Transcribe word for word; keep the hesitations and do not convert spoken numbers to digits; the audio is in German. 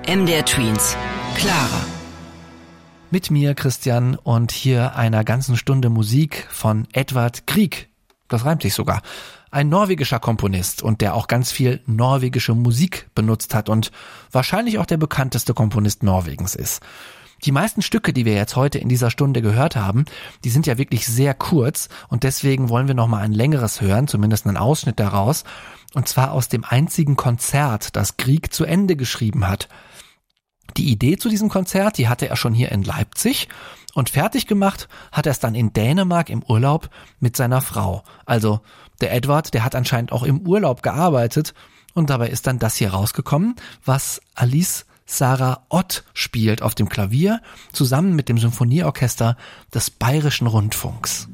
M D R Tweens, Clara. Mit mir, Christian, und hier einer ganzen Stunde Musik von Edvard Grieg. Das reimt sich sogar. Ein norwegischer Komponist und der auch ganz viel norwegische Musik benutzt hat und wahrscheinlich auch der bekannteste Komponist Norwegens ist. Die meisten Stücke, die wir jetzt heute in dieser Stunde gehört haben, die sind ja wirklich sehr kurz und deswegen wollen wir nochmal ein längeres hören, zumindest einen Ausschnitt daraus, und zwar aus dem einzigen Konzert, das Grieg zu Ende geschrieben hat. Die Idee zu diesem Konzert, die hatte er schon hier in Leipzig und fertig gemacht hat er es dann in Dänemark im Urlaub mit seiner Frau. Also der Edvard, der hat anscheinend auch im Urlaub gearbeitet und dabei ist dann das hier rausgekommen, was Alice Sarah Ott spielt auf dem Klavier, zusammen mit dem Symphonieorchester des Bayerischen Rundfunks.